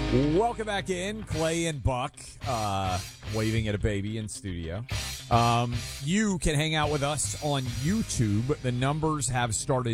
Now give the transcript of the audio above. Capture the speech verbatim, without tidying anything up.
Welcome back in, Clay and Buck, uh, waving at a baby in studio. Um, you can hang out with us on YouTube. The numbers have started